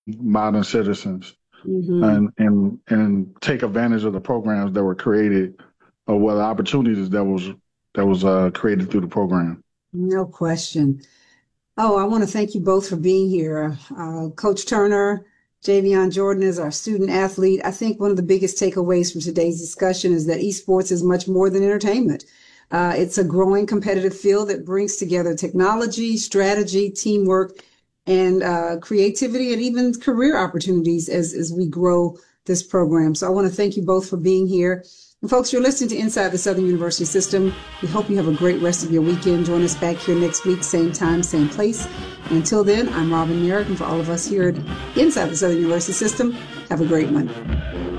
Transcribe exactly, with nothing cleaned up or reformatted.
modern citizens Hmm. and and and take advantage of the programs that were created or what opportunities that was that was uh, created through the program. No question. Oh, I want to thank you both for being here. Uh, Coach Turner, Javion Jordan is our student athlete. I think one of the biggest takeaways from today's discussion is that esports is much more than entertainment. Uh, it's a growing competitive field that brings together technology, strategy, teamwork, and uh, creativity, and even career opportunities as, as we grow this program. So I want to thank you both for being here. And folks, you're listening to Inside the Southern University System. We hope you have a great rest of your weekend. Join us back here next week, same time, same place. And until then, I'm Robin Merrick, and for all of us here at Inside the Southern University System, have a great one.